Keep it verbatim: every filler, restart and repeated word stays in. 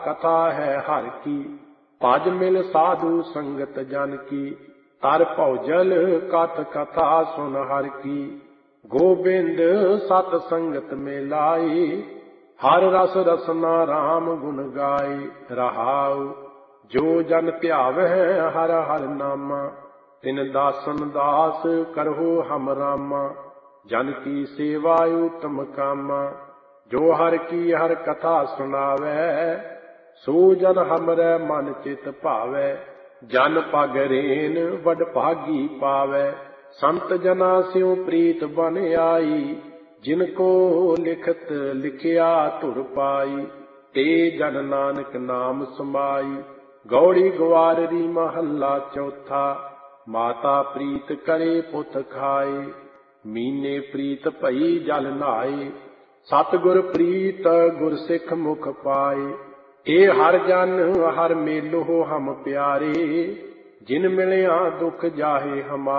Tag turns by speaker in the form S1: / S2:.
S1: कथा है हर की, भज मिल साधु संगत जन की। तर भौजल कथ कथा सुन हर की, गोबिंद सत संगत में लाई। हर रस रसना राम गुण गाए, रहाउ जो जन ध्यावै हर हर नामा। तिन दासन दास करहु हम रामा, जन की सेवा उत्तम कामा। जो हर की हर कथा सुनावै, सो जन हमरै मन चित भावै। जन पग रेन वड भागी पावै, संत जना स्यों प्रीत बन आई। जिनको लिखत लिखिया धुर पाई, ते जन नानक नाम समाई। गौड़ी ग्वाररी महला चौथा, माता प्रीत करे पुत खाए। मीने प्रीत भई जल नहाए, सतगुर प्रीत गुर सिख मुख पाए। ए हर जन हर मेलो हम प्यारे, जिन मिलिया दुख जाहे हमारे।